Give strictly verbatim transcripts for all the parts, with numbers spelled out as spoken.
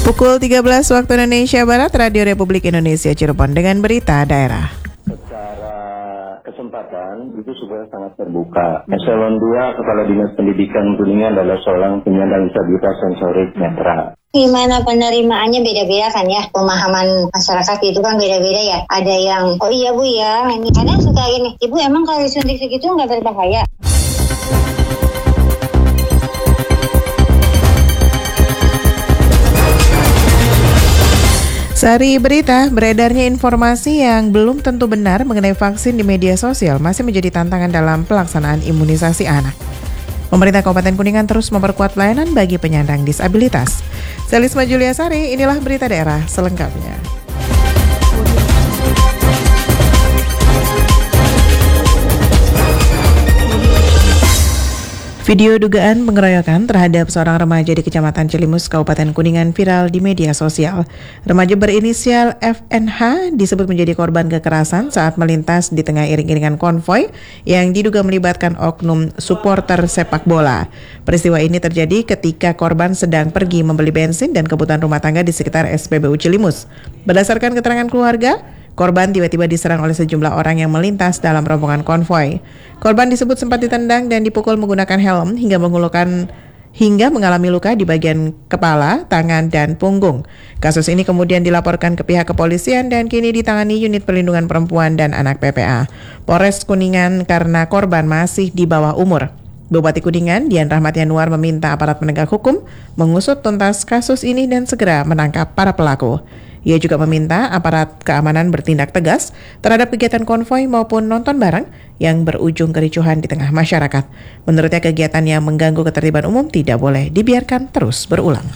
Pukul tiga belas waktu Indonesia Barat, Radio Republik Indonesia Cirebon dengan berita daerah. Secara kesempatan itu sudah sangat terbuka. Eselon dua Kepala Dinas Pendidikan Kuningan adalah seorang penyandang disabilitas sensorik netra. Gimana penerimaannya beda-beda kan ya, pemahaman masyarakat itu kan beda-beda ya. Ada yang, oh iya Bu ya, ini kadang suka gini, Ibu emang kalau disuntik segitu nggak berbahaya? Sari berita, beredarnya informasi yang belum tentu benar mengenai vaksin di media sosial masih menjadi tantangan dalam pelaksanaan imunisasi anak. Pemerintah Kabupaten Kuningan terus memperkuat pelayanan bagi penyandang disabilitas. Selisma Julia Sari, inilah berita daerah selengkapnya. Video dugaan pengeroyokan terhadap seorang remaja di Kecamatan Cilimus, Kabupaten Kuningan viral di media sosial. Remaja berinisial F N H disebut menjadi korban kekerasan saat melintas di tengah iring-iringan konvoi yang diduga melibatkan oknum supporter sepak bola. Peristiwa ini terjadi ketika korban sedang pergi membeli bensin dan kebutuhan rumah tangga di sekitar S P B U Cilimus. Berdasarkan keterangan keluarga, korban tiba-tiba diserang oleh sejumlah orang yang melintas dalam rombongan konvoi. Korban disebut sempat ditendang dan dipukul menggunakan helm hingga mengulukan hingga mengalami luka di bagian kepala, tangan, dan punggung. Kasus ini kemudian dilaporkan ke pihak kepolisian dan kini ditangani Unit Perlindungan Perempuan dan Anak P P A Polres Kuningan karena korban masih di bawah umur. Bupati Kuningan, Dian Rahmat Yanuar, meminta aparat penegak hukum mengusut tuntas kasus ini dan segera menangkap para pelaku. Ia juga meminta aparat keamanan bertindak tegas terhadap kegiatan konvoi maupun nonton bareng yang berujung kericuhan di tengah masyarakat. Menurutnya, kegiatan yang mengganggu ketertiban umum tidak boleh dibiarkan terus berulang.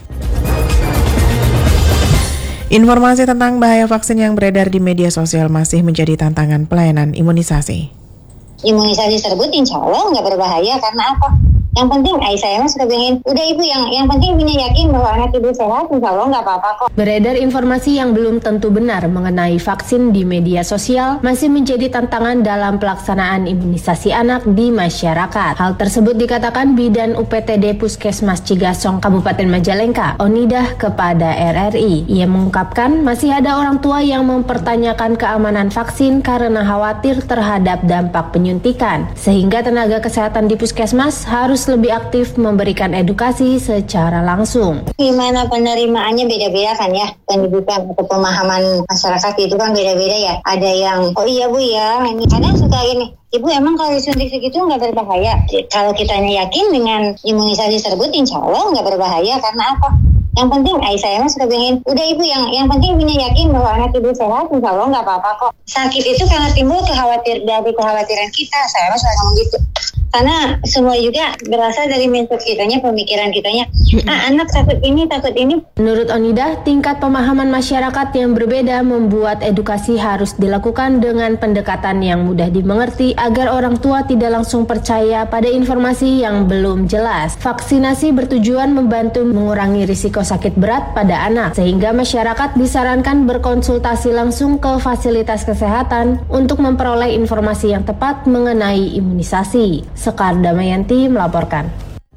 Informasi tentang bahaya vaksin yang beredar di media sosial masih menjadi tantangan pelayanan imunisasi. Imunisasi tersebut insya Allah nggak berbahaya karena apa? Yang penting, ay saya mah sudah pengen, udah Ibu yang yang penting punya yakin bahwa anak Ibu sehat, insya Allah nggak apa-apa kok. Beredar informasi yang belum tentu benar mengenai vaksin di media sosial masih menjadi tantangan dalam pelaksanaan imunisasi anak di masyarakat. Hal tersebut dikatakan Bidan U P T D Puskesmas Cigasong Kabupaten Majalengka, Onidah, kepada R R I. Ia mengungkapkan masih ada orang tua yang mempertanyakan keamanan vaksin karena khawatir terhadap dampak penyuntikan, sehingga tenaga kesehatan di puskesmas harus lebih aktif memberikan edukasi secara langsung. Gimana penerimaannya beda-beda kan ya, pendidikan atau pemahaman masyarakat itu kan beda-beda ya. Ada yang, oh iya Bu ya, ini kadang suka gini, Ibu emang kalau disuntik segitu nggak berbahaya? Kalau kitanya yakin dengan imunisasi tersebut, insya Allah nggak berbahaya karena apa? Yang penting, ay saya mah sudah pengen, udah Ibu yang yang penting punya yakin bahwa anak Ibu sehat, insya Allah nggak apa-apa kok. Sakit itu karena timbul kekhawatir dari kekhawatiran kita, saya mah suka ngomong gitu. Karena semua juga berasal dari mindset kitanya, pemikiran kitanya. Ah, anak takut ini, takut ini. Menurut Onidah, tingkat pemahaman masyarakat yang berbeda membuat edukasi harus dilakukan dengan pendekatan yang mudah dimengerti agar orang tua tidak langsung percaya pada informasi yang belum jelas. Vaksinasi bertujuan membantu mengurangi risiko sakit berat pada anak, sehingga masyarakat disarankan berkonsultasi langsung ke fasilitas kesehatan untuk memperoleh informasi yang tepat mengenai imunisasi. Sekar Damayanti melaporkan.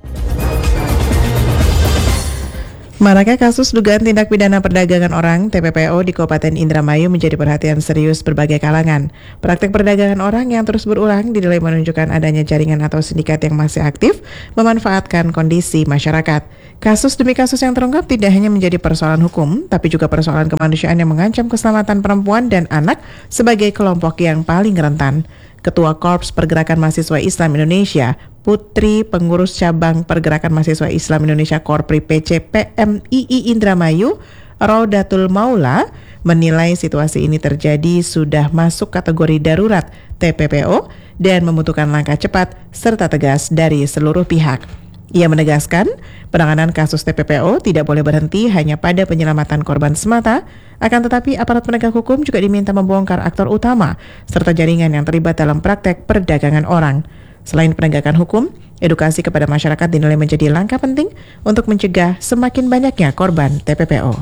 Maraknya kasus dugaan tindak pidana perdagangan orang T P P O di Kabupaten Indramayu menjadi perhatian serius berbagai kalangan. Praktik perdagangan orang yang terus berulang dinilai menunjukkan adanya jaringan atau sindikat yang masih aktif memanfaatkan kondisi masyarakat. Kasus demi kasus yang terungkap tidak hanya menjadi persoalan hukum, tapi juga persoalan kemanusiaan yang mengancam keselamatan perempuan dan anak sebagai kelompok yang paling rentan. Ketua Korps Pergerakan Mahasiswa Islam Indonesia, Putri Pengurus Cabang Pergerakan Mahasiswa Islam Indonesia Korpri P C P M I I Indramayu, Raudatul Maula, menilai situasi ini terjadi sudah masuk kategori darurat T P P O dan membutuhkan langkah cepat serta tegas dari seluruh pihak. Ia menegaskan, penanganan kasus T P P O tidak boleh berhenti hanya pada penyelamatan korban semata, akan tetapi aparat penegak hukum juga diminta membongkar aktor utama serta jaringan yang terlibat dalam praktek perdagangan orang. Selain penegakan hukum, edukasi kepada masyarakat dinilai menjadi langkah penting untuk mencegah semakin banyaknya korban T P P O.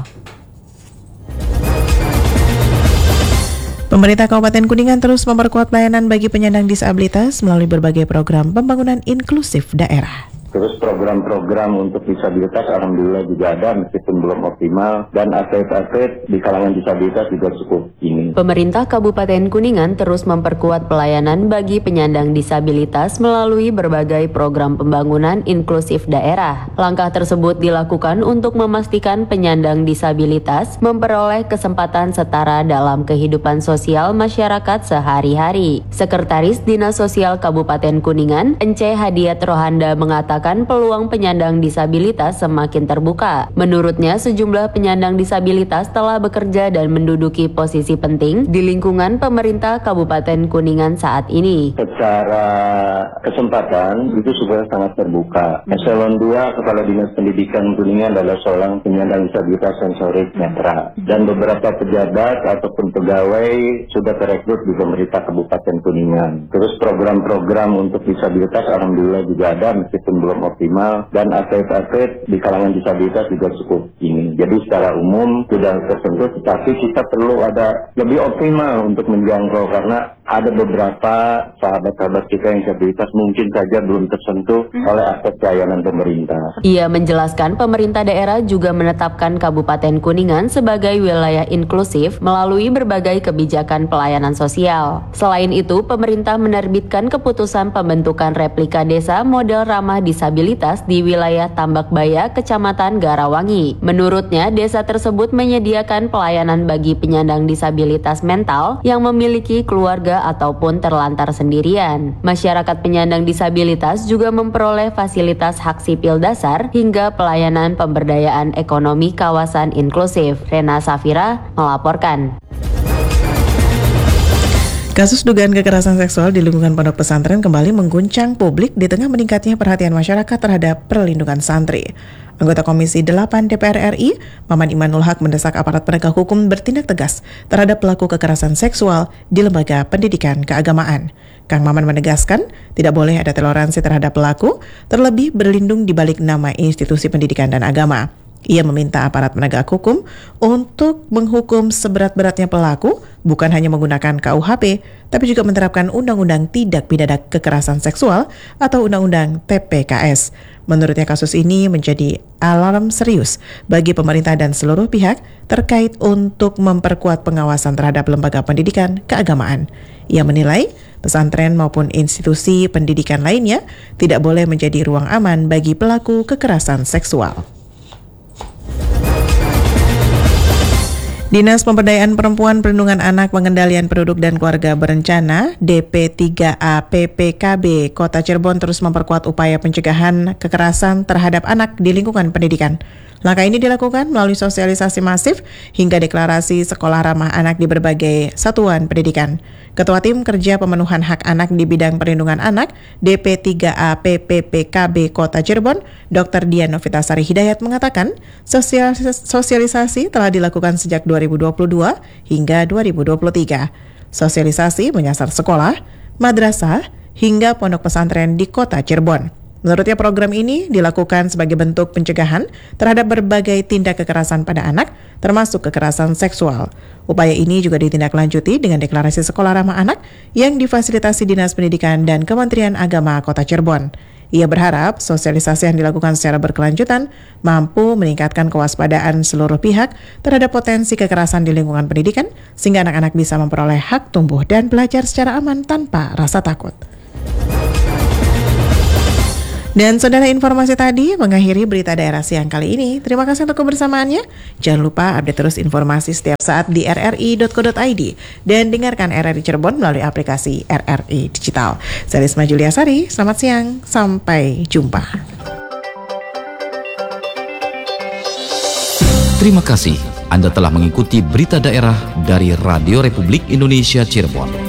Pemerintah Kabupaten Kuningan terus memperkuat pelayanan bagi penyandang disabilitas melalui berbagai program pembangunan inklusif daerah. Terus program-program untuk disabilitas alhamdulillah juga ada, meskipun belum optimal, dan atlet-atlet di kalangan disabilitas juga cukup ini. Pemerintah Kabupaten Kuningan terus memperkuat pelayanan bagi penyandang disabilitas melalui berbagai program pembangunan inklusif daerah. Langkah tersebut dilakukan untuk memastikan penyandang disabilitas memperoleh kesempatan setara dalam kehidupan sosial masyarakat sehari-hari. Sekretaris Dinas Sosial Kabupaten Kuningan, Ence Hadiat Rohanda, mengatakan peluang penyandang disabilitas semakin terbuka. Menurutnya, sejumlah penyandang disabilitas telah bekerja dan menduduki posisi penting di lingkungan pemerintah Kabupaten Kuningan saat ini. Secara kesempatan itu sudah sangat terbuka. Eselon dua Kepala Dinas Pendidikan Kuningan adalah seorang penyandang disabilitas sensorik netra, dan beberapa pejabat ataupun pegawai sudah terekrut di pemerintah Kabupaten Kuningan. Terus program-program untuk disabilitas alhamdulillah juga ada meskipun belum optimal, dan atlet-atlet di kalangan disabilitas juga cukup ini. Jadi secara umum sudah tersentuh, tetapi kita perlu ada lebih optimal untuk menjangkau karena ada beberapa sahabat-sahabat kita yang disabilitas mungkin saja belum tersentuh hmm. oleh aspek pelayanan pemerintah. Ia menjelaskan pemerintah daerah juga menetapkan Kabupaten Kuningan sebagai wilayah inklusif melalui berbagai kebijakan pelayanan sosial. Selain itu, pemerintah menerbitkan keputusan pembentukan replika desa model ramah disabilitas di wilayah Tambakbaya, Kecamatan Garawangi. Menurutnya, desa tersebut menyediakan pelayanan bagi penyandang disabilitas mental yang memiliki keluarga ataupun terlantar sendirian. Masyarakat penyandang disabilitas juga memperoleh fasilitas hak sipil dasar hingga pelayanan pemberdayaan ekonomi kawasan inklusif. Rena Safira melaporkan. Kasus dugaan kekerasan seksual di lingkungan pondok pesantren kembali mengguncang publik di tengah meningkatnya perhatian masyarakat terhadap perlindungan santri. Anggota Komisi delapan D P R R I, Maman Imanul Haq, mendesak aparat penegak hukum bertindak tegas terhadap pelaku kekerasan seksual di lembaga pendidikan keagamaan. Kang Maman menegaskan tidak boleh ada toleransi terhadap pelaku, terlebih berlindung di balik nama institusi pendidikan dan agama. Ia meminta aparat penegak hukum untuk menghukum seberat-beratnya pelaku, bukan hanya menggunakan K U H P, tapi juga menerapkan Undang-Undang Tindak Pidana Kekerasan Seksual atau Undang-Undang T P K S. Menurutnya kasus ini menjadi alarm serius bagi pemerintah dan seluruh pihak terkait untuk memperkuat pengawasan terhadap lembaga pendidikan keagamaan. Ia menilai pesantren maupun institusi pendidikan lainnya tidak boleh menjadi ruang aman bagi pelaku kekerasan seksual. Dinas Pemberdayaan Perempuan, Perlindungan Anak, Pengendalian Penduduk dan Keluarga Berencana D P tiga A P P K B Kota Cirebon terus memperkuat upaya pencegahan kekerasan terhadap anak di lingkungan pendidikan. Langkah ini dilakukan melalui sosialisasi masif hingga deklarasi sekolah ramah anak di berbagai satuan pendidikan. Ketua Tim Kerja Pemenuhan Hak Anak di bidang perlindungan anak D P tiga A P P P K B Kota Cirebon, Doktor Dian Novitasari Hidayat mengatakan sosialisasi telah dilakukan sejak dua ribu dua puluh dua hingga dua ribu dua puluh tiga. Sosialisasi menyasar sekolah, madrasah, hingga pondok pesantren di Kota Cirebon. Menurutnya program ini dilakukan sebagai bentuk pencegahan terhadap berbagai tindak kekerasan pada anak, termasuk kekerasan seksual. Upaya ini juga ditindaklanjuti dengan deklarasi sekolah ramah anak yang difasilitasi Dinas Pendidikan dan Kementerian Agama Kota Cirebon. Ia berharap sosialisasi yang dilakukan secara berkelanjutan mampu meningkatkan kewaspadaan seluruh pihak terhadap potensi kekerasan di lingkungan pendidikan, sehingga anak-anak bisa memperoleh hak tumbuh dan belajar secara aman tanpa rasa takut. Dan saudara, informasi tadi mengakhiri berita daerah siang kali ini. Terima kasih untuk kebersamaannya. Jangan lupa update terus informasi setiap saat di r r i dot co dot i d dan dengarkan R R I Cirebon melalui aplikasi R R I Digital. Saya Risma Juliasari, selamat siang, sampai jumpa. Terima kasih Anda telah mengikuti berita daerah dari Radio Republik Indonesia Cirebon.